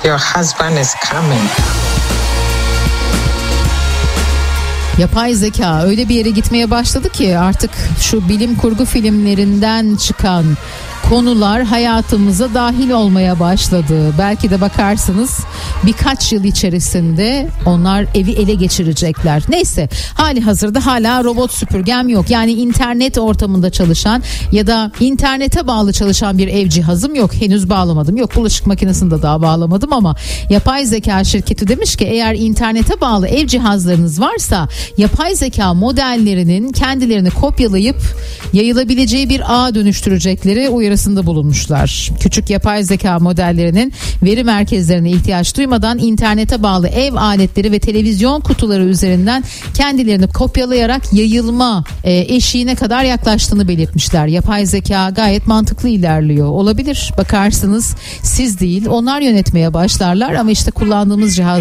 Your husband is coming. Yapay zeka öyle bir yere gitmeye başladı ki artık şu bilim kurgu filmlerinden çıkan konular hayatımıza dahil olmaya başladı. Belki de bakarsınız birkaç yıl içerisinde onlar evi ele geçirecekler. Neyse, hali hazırda hala robot süpürgem yok. Yani internet ortamında çalışan ya da internete bağlı çalışan bir ev cihazım yok. Henüz bağlamadım. Yok, bulaşık makinesini de daha bağlamadım ama yapay zeka şirketi demiş ki eğer internete bağlı ev cihazlarınız varsa yapay zeka modellerinin kendilerini kopyalayıp yayılabileceği bir ağa dönüştürecekleri uyarısında bulunmuşlar. Küçük yapay zeka modellerinin veri merkezlerine ihtiyaç duymadan internete bağlı ev aletleri ve televizyon kutuları üzerinden kendilerini kopyalayarak yayılma eşiğine kadar yaklaştığını belirtmişler. Yapay zeka gayet mantıklı ilerliyor. Olabilir. Bakarsınız siz değil onlar yönetmeye başlarlar ama işte kullandığımız cihaz